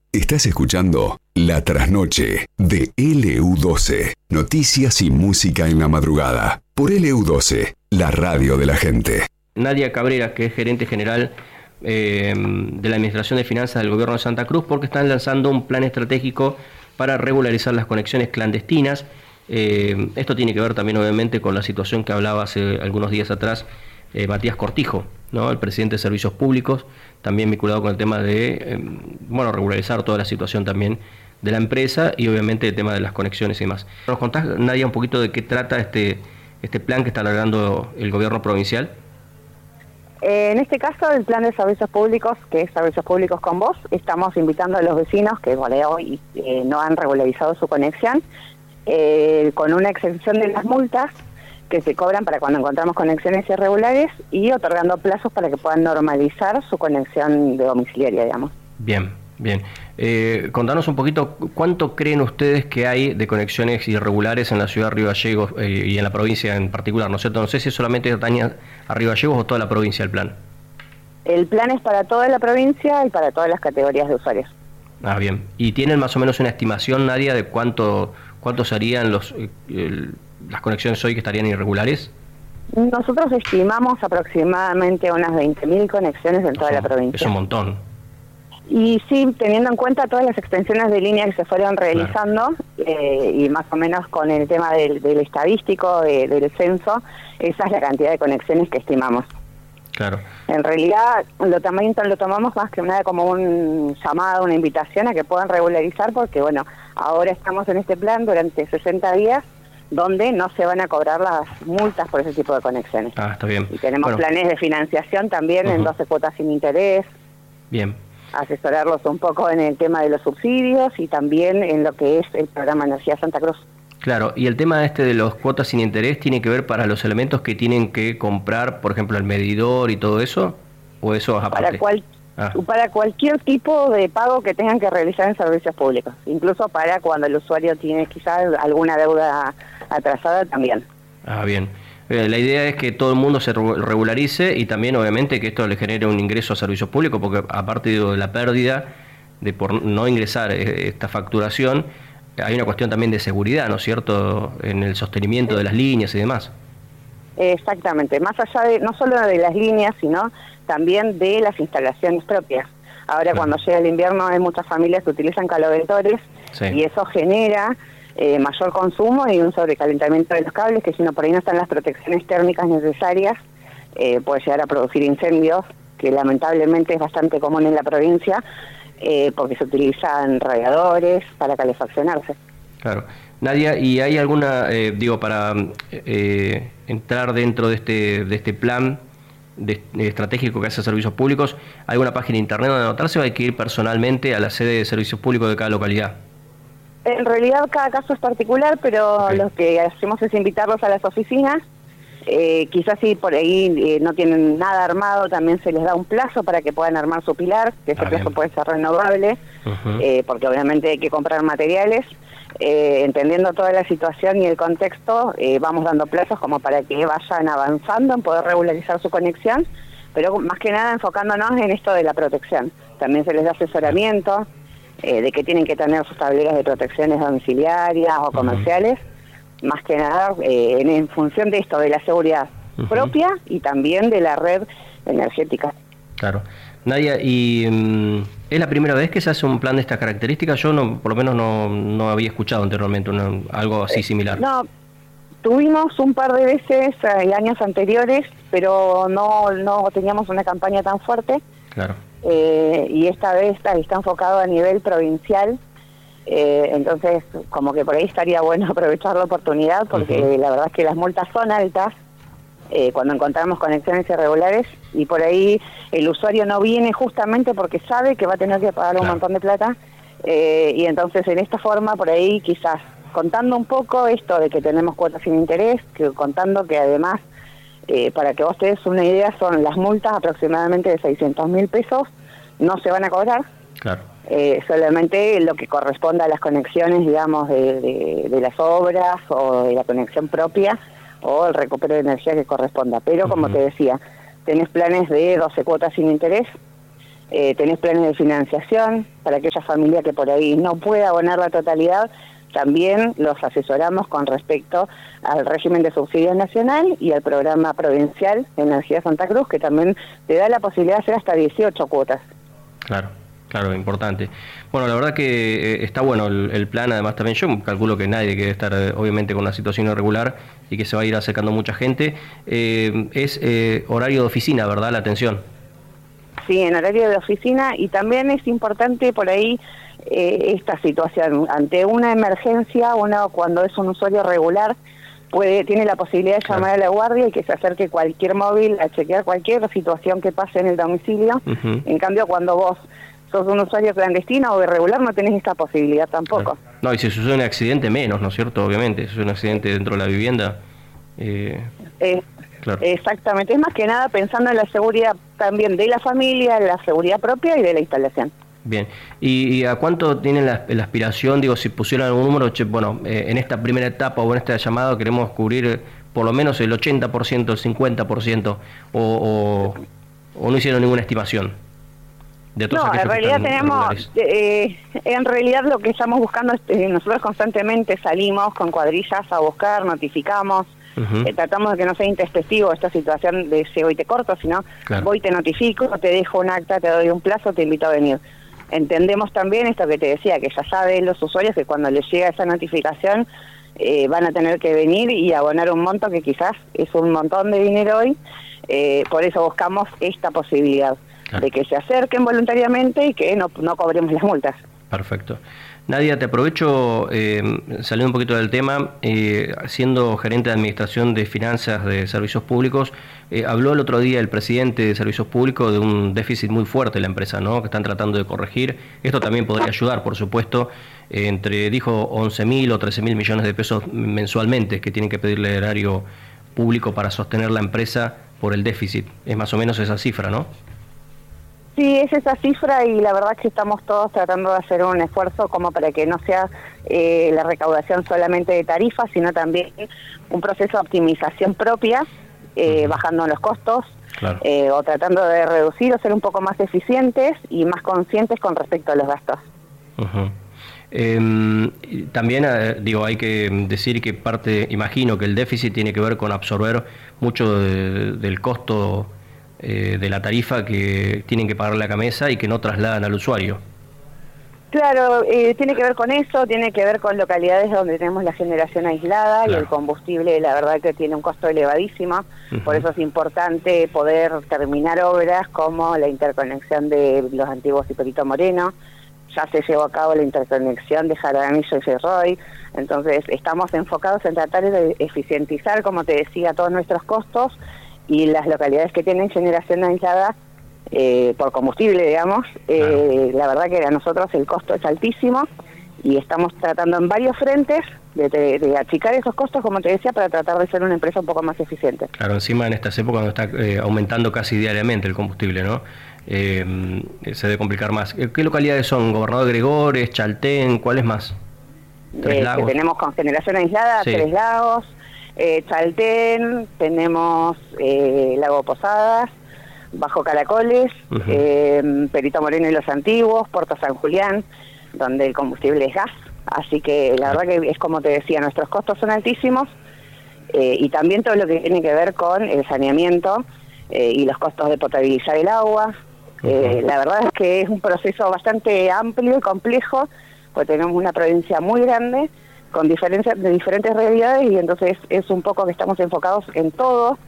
Estás escuchando La Trasnoche de LU12. Noticias y música en la madrugada. Por LU12, la radio de la gente. Nadia Cabrera, que es gerente general de la Administración de Finanzas del Gobierno de Santa Cruz, porque están lanzando un plan estratégico para regularizar las conexiones clandestinas. Esto tiene que ver también, obviamente, con la situación que hablaba hace algunos días atrás Matías Cortijo, ¿no? El presidente de Servicios Públicos, también vinculado con el tema de regularizar toda la situación también de la empresa y obviamente el tema de las conexiones y demás. ¿Nos contás, Nadia, un poquito de qué trata este plan que está alargando el gobierno provincial? En este caso, el plan de servicios públicos, que es Servicios Públicos con Vos, estamos invitando a los vecinos que hoy no han regularizado su conexión, con una exención de las multas que se cobran para cuando encontramos conexiones irregulares y otorgando plazos para que puedan normalizar su conexión de domiciliaria, digamos. Bien. Contanos un poquito, ¿cuánto creen ustedes que hay de conexiones irregulares en la ciudad de Río Gallegos y en la provincia en particular? ¿No es cierto? No sé si solamente atañe a Río Gallegos o toda la provincia el plan. El plan es para toda la provincia y para todas las categorías de usuarios. Ah, bien. ¿Y tienen más o menos una estimación, Nadia, de cuánto serían las conexiones hoy que estarían irregulares? Nosotros estimamos aproximadamente unas 20.000 conexiones en toda la provincia. Es un montón. Y sí, teniendo en cuenta todas las extensiones de línea que se fueron realizando, claro. Y más o menos con el tema del estadístico, del censo, esa es la cantidad de conexiones que estimamos. Claro. En realidad lo tomamos más que nada como un llamado, una invitación a que puedan regularizar, porque bueno, ahora estamos en este plan durante 60 días, donde no se van a cobrar las multas por ese tipo de conexiones. Ah, está bien. Y tenemos planes de financiación también en 12 cuotas sin interés. Bien. Asesorarlos un poco en el tema de los subsidios y también en lo que es el programa Energía Santa Cruz. Claro, y el tema de los cuotas sin interés tiene que ver para los elementos que tienen que comprar, por ejemplo, el medidor y todo eso, o eso es aparte. Para cualquier tipo de pago que tengan que realizar en servicios públicos, incluso para cuando el usuario tiene quizás alguna deuda atrasada también. Ah, bien. La idea es que todo el mundo se regularice y también, obviamente, que esto le genere un ingreso a servicios públicos, porque aparte de la pérdida de por no ingresar esta facturación, hay una cuestión también de seguridad, ¿no es cierto?, en el sostenimiento de las líneas y demás. Exactamente, más allá de no solo de las líneas, sino también de las instalaciones propias. Ahora, cuando llega el invierno, hay muchas familias que utilizan caloventores, y eso genera mayor consumo y un sobrecalentamiento de los cables, que si no por ahí no están las protecciones térmicas necesarias, puede llegar a producir incendios, que lamentablemente es bastante común en la provincia, porque se utilizan radiadores para calefaccionarse. Claro. Nadia, ¿y hay alguna, para entrar dentro de este plan estratégico que hace Servicios Públicos, alguna página de internet donde anotarse o hay que ir personalmente a la sede de Servicios Públicos de cada localidad? En realidad cada caso es particular, pero lo que hacemos es invitarlos a las oficinas. Quizás si por ahí no tienen nada armado, también se les da un plazo para que puedan armar su pilar, que ese plazo puede ser renovable, porque obviamente hay que comprar materiales. Entendiendo toda la situación y el contexto, vamos dando plazos como para que vayan avanzando en poder regularizar su conexión, pero más que nada enfocándonos en esto de la protección. También se les da asesoramiento de que tienen que tener sus tableras de protecciones domiciliarias o comerciales, más que nada en función de esto, de la seguridad propia y también de la red energética. Claro. Nadia, ¿y es la primera vez que se hace un plan de estas características? Yo por lo menos no había escuchado anteriormente algo así similar. No, tuvimos un par de veces años anteriores, pero no teníamos una campaña tan fuerte. Claro. Y esta vez está enfocado a nivel provincial, entonces como que por ahí estaría bueno aprovechar la oportunidad, porque la verdad es que las multas son altas cuando encontramos conexiones irregulares, y por ahí el usuario no viene justamente porque sabe que va a tener que pagar un montón de plata, y entonces en esta forma por ahí quizás contando un poco esto de que tenemos cuotas sin interés, contando que además para que vos te des una idea, son las multas aproximadamente de 600.000 pesos, no se van a cobrar. Claro. Solamente lo que corresponda a las conexiones, digamos, de las obras o de la conexión propia o el recupero de energía que corresponda. Pero como te decía, tenés planes de 12 cuotas sin interés, tenés planes de financiación para aquella familia que por ahí no pueda abonar la totalidad. También los asesoramos con respecto al régimen de subsidio nacional y al programa provincial de Energía Santa Cruz, que también te da la posibilidad de hacer hasta 18 cuotas. Claro, claro, importante. Bueno, la verdad que está bueno el plan, además también yo calculo que nadie quiere estar obviamente con una situación irregular y que se va a ir acercando mucha gente. Es horario de oficina, ¿verdad? La atención. Sí, en horario de oficina, y también es importante por ahí esta situación. Ante una emergencia, uno cuando es un usuario regular tiene la posibilidad de llamar a la guardia y que se acerque cualquier móvil a chequear cualquier situación que pase en el domicilio. En cambio, cuando vos sos un usuario clandestino o irregular, no tenés esta posibilidad tampoco. Claro. No, y si sucede un accidente menos, ¿no es cierto? Obviamente, si sucede un accidente dentro de la vivienda. Claro. Exactamente, es más que nada pensando en la seguridad también de la familia, la seguridad propia y de la instalación. Bien, ¿y a cuánto tienen la aspiración? Digo, si pusieran algún número, bueno, en esta primera etapa o en este llamado queremos cubrir por lo menos el 80%, el 50%, o no hicieron ninguna estimación de todos aquellos. No, en realidad tenemos, en realidad lo que estamos buscando es, nosotros constantemente salimos con cuadrillas a buscar, notificamos, tratamos de que no sea intempestivo esta situación de llego y te corto, sino voy, te notifico, te dejo un acta, te doy un plazo, te invito a venir. Entendemos también esto que te decía, que ya saben los usuarios que cuando les llega esa notificación van a tener que venir y abonar un monto que quizás es un montón de dinero hoy, por eso buscamos esta posibilidad de que se acerquen voluntariamente y que no cobremos las multas. Perfecto. Nadia, te aprovecho, saliendo un poquito del tema, siendo gerente de Administración de Finanzas de Servicios Públicos, habló el otro día el presidente de Servicios Públicos de un déficit muy fuerte de la empresa, ¿no?, que están tratando de corregir. Esto también podría ayudar, por supuesto, dijo 11.000 o 13.000 millones de pesos mensualmente que tienen que pedirle al erario público para sostener la empresa por el déficit. Es más o menos esa cifra, ¿no? Sí, es esa cifra, y la verdad es que estamos todos tratando de hacer un esfuerzo como para que no sea la recaudación solamente de tarifas, sino también un proceso de optimización propia, bajando los costos, o tratando de reducir o ser un poco más eficientes y más conscientes con respecto a los gastos. También, hay que decir que imagino que el déficit tiene que ver con absorber mucho del costo de la tarifa que tienen que pagarle a Camesa y que no trasladan al usuario. Claro, tiene que ver con eso, tiene que ver con localidades donde tenemos la generación aislada y el combustible, la verdad que tiene un costo elevadísimo, por eso es importante poder terminar obras como la interconexión de los antiguos Hipólito Moreno. Ya se llevó a cabo la interconexión de Jaramillo y Cerroy, entonces estamos enfocados en tratar de eficientizar, como te decía, todos nuestros costos, y las localidades que tienen generación aislada por combustible, digamos, la verdad que a nosotros el costo es altísimo y estamos tratando en varios frentes de achicar esos costos, como te decía, para tratar de ser una empresa un poco más eficiente. Claro, encima en estas épocas cuando está aumentando casi diariamente el combustible, ¿no? Se debe complicar más. ¿Qué localidades son? ¿Gobernador Gregores, Chaltén? ¿Cuáles más? ¿Tres Lagos? Que tenemos con generación aislada, Tres Lagos, Chaltén, tenemos Lago Posadas, Bajo Caracoles, Perito Moreno y Los Antiguos, Puerto San Julián, donde el combustible es gas. Así que la verdad que es como te decía, nuestros costos son altísimos, y también todo lo que tiene que ver con el saneamiento y los costos de potabilizar el agua. La verdad es que es un proceso bastante amplio y complejo, porque tenemos una provincia muy grande, con diferentes realidades, y entonces es un poco que estamos enfocados en todo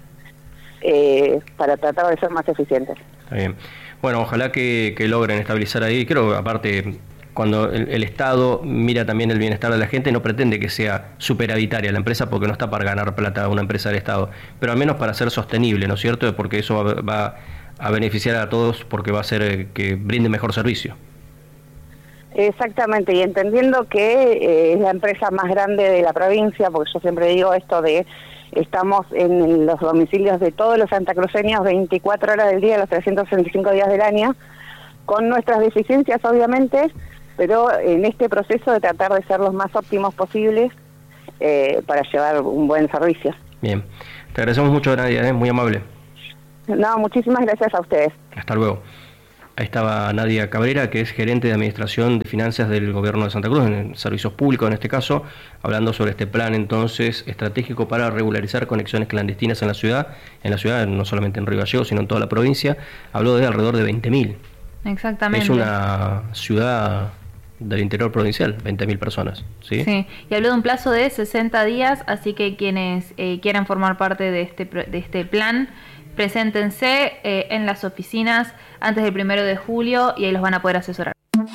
para tratar de ser más eficientes. Está bien. Bueno, ojalá que logren estabilizar ahí. Creo que aparte, cuando el Estado mira también el bienestar de la gente, no pretende que sea superavitaria la empresa, porque no está para ganar plata una empresa del Estado, pero al menos para ser sostenible, ¿no es cierto? Porque eso va a beneficiar a todos, porque va a hacer que brinde mejor servicio. Exactamente, y entendiendo que es la empresa más grande de la provincia, porque yo siempre digo esto de estamos en los domicilios de todos los santacruceños 24 horas del día, los 365 días del año, con nuestras deficiencias obviamente, pero en este proceso de tratar de ser los más óptimos posibles para llevar un buen servicio. Bien, te agradecemos mucho, Nadia, muy amable. No, muchísimas gracias a ustedes. Hasta luego. Ahí estaba Nadia Cabrera, que es gerente de Administración de Finanzas del Gobierno de Santa Cruz, en Servicios Públicos en este caso, hablando sobre este plan entonces estratégico para regularizar conexiones clandestinas en la ciudad, no solamente en Río Gallegos, sino en toda la provincia. Habló de alrededor de 20.000. Exactamente. Es una ciudad del interior provincial, 20.000 personas. ¿Sí? Sí, y habló de un plazo de 60 días, así que quienes quieran formar parte de este plan, preséntense en las oficinas antes del 1 de julio y ahí los van a poder asesorar.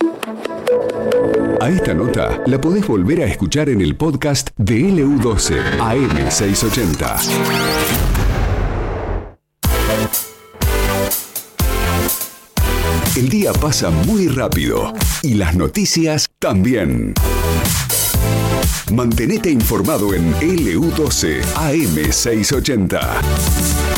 A esta nota la podés volver a escuchar en el podcast de LU12 AM680. El día pasa muy rápido y las noticias también. Mantenete informado en LU12 AM680.